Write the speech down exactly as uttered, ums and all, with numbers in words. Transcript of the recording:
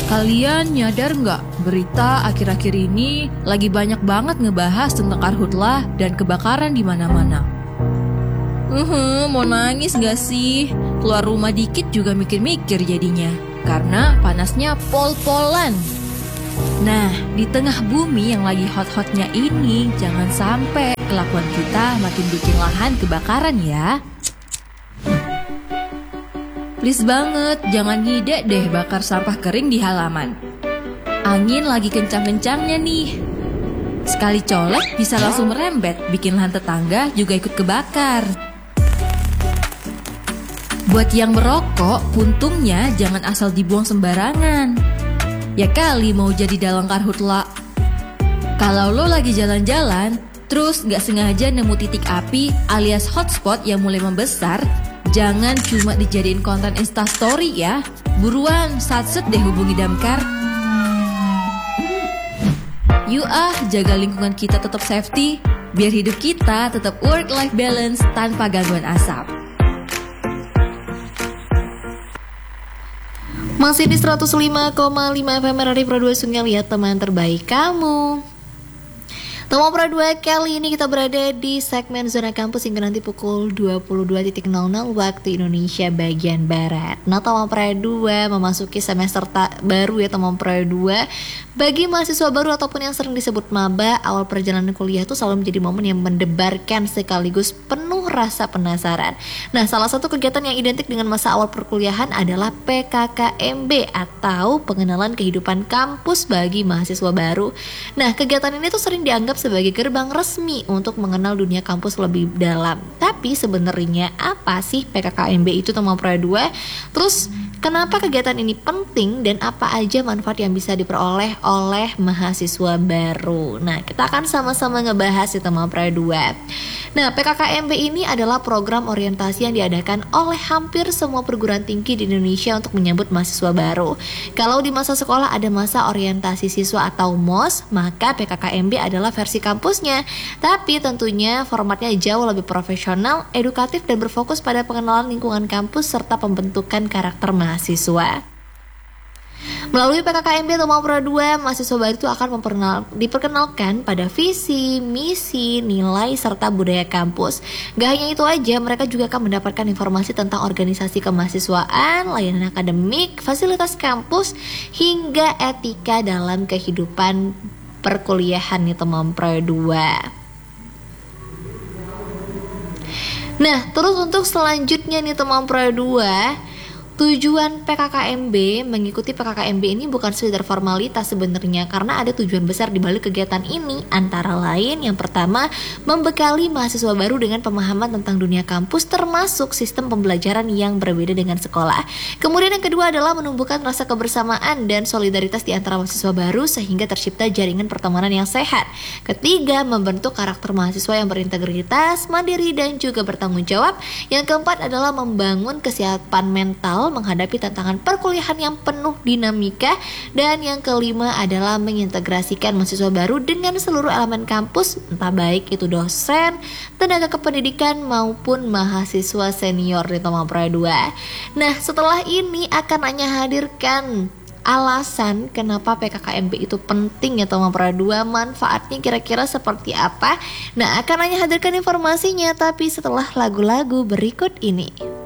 Kalian nyadar nggak, berita akhir-akhir ini lagi banyak banget ngebahas tentang karhutlah dan kebakaran di mana-mana. Uhuh, mau nangis nggak sih? Keluar rumah dikit juga mikir-mikir jadinya, karena panasnya pol-polan. Nah, di tengah bumi yang lagi hot-hotnya ini, jangan sampai kelakuan kita makin bikin lahan kebakaran ya. Please banget, jangan ngide deh bakar sampah kering di halaman. Angin lagi kencang-kencangnya nih. Sekali colek bisa langsung merembet, bikin lahan tetangga juga ikut kebakar. Buat yang merokok, puntungnya jangan asal dibuang sembarangan. Ya kali mau jadi dalang karhutla. Kalau lo lagi jalan-jalan, terus gak sengaja nemu titik api alias hotspot yang mulai membesar, jangan cuma dijadiin konten instastory ya. Buruan, satset deh hubungi damkar. Yuk ah, jaga lingkungan kita tetap safety, biar hidup kita tetap work-life balance tanpa gangguan asap. Masih di seratus lima koma lima F M Radio Pro dua Sungai Liat, teman terbaik kamu. Teman Pro dua, kali ini kita berada di segmen Zona Kampus hingga nanti pukul dua puluh dua nol nol waktu Indonesia bagian Barat. Nah, teman Pro dua memasuki semester ta- baru ya teman Pro dua. Bagi mahasiswa baru ataupun yang sering disebut maba, awal perjalanan kuliah itu selalu menjadi momen yang mendebarkan sekaligus penuh rasa penasaran. Nah, salah satu kegiatan yang identik dengan masa awal perkuliahan adalah P K K M B atau pengenalan kehidupan kampus bagi mahasiswa baru. Nah, kegiatan ini tuh sering dianggap sebagai gerbang resmi untuk mengenal dunia kampus lebih dalam. Tapi sebenarnya apa sih P K K M B itu teman Pro dua? Terus kenapa kegiatan ini penting dan apa aja manfaat yang bisa diperoleh oleh mahasiswa baru? Nah, kita akan sama-sama ngebahas di teman Pro dua. Nah, P K K M B ini adalah program orientasi yang diadakan oleh hampir semua perguruan tinggi di Indonesia untuk menyambut mahasiswa baru. Kalau di masa sekolah ada masa orientasi siswa atau M O S, maka P K K M B adalah versi kampusnya. Tapi tentunya formatnya jauh lebih profesional, edukatif, dan berfokus pada pengenalan lingkungan kampus serta pembentukan karakter mahasiswa. Melalui P K K M B atau Pro dua, mahasiswa baru itu akan memperkenal, diperkenalkan pada visi, misi, nilai, serta budaya kampus. Gak hanya itu aja, mereka juga akan mendapatkan informasi tentang organisasi kemahasiswaan, layanan akademik, fasilitas kampus, hingga etika dalam kehidupan perkuliahan nih teman Pro dua. Nah, terus untuk selanjutnya nih teman Pro dua, tujuan P K K M B, mengikuti P K K M B ini bukan sekedar formalitas sebenarnya, karena ada tujuan besar di balik kegiatan ini. Antara lain, yang pertama, membekali mahasiswa baru dengan pemahaman tentang dunia kampus termasuk sistem pembelajaran yang berbeda dengan sekolah. Kemudian yang kedua adalah menumbuhkan rasa kebersamaan dan solidaritas di antara mahasiswa baru sehingga tercipta jaringan pertemanan yang sehat. Ketiga, membentuk karakter mahasiswa yang berintegritas, mandiri, dan juga bertanggung jawab. Yang keempat adalah membangun kesiapan mental menghadapi tantangan perkuliahan yang penuh dinamika. Dan yang kelima adalah mengintegrasikan mahasiswa baru dengan seluruh elemen kampus, entah baik itu dosen, tenaga kependidikan maupun mahasiswa senior di Teman Pro dua. Nah, setelah ini akan hanya hadirkan alasan kenapa P K K M B itu penting ya Teman Pro dua, manfaatnya kira-kira seperti apa. Nah, akan hanya hadirkan informasinya tapi setelah lagu-lagu berikut ini.